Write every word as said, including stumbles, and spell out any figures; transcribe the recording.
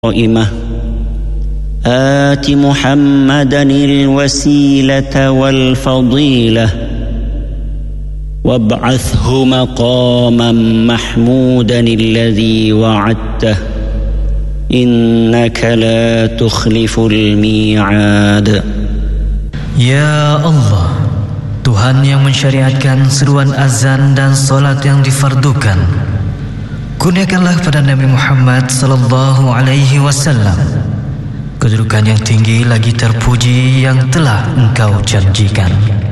قائمة آت محمدا الوسيلة والفضيلة وابعثه مقاما محمودا الذي وعدته إنك لا تخلف الميعاد. Ya Allah, Tuhan yang mensyariatkan seruan azan dan solat yang difardukan, kurniakanlah pada Nabi Muhammad sallallahu alaihi wasallam kedudukan yang tinggi lagi terpuji yang telah Engkau janjikan.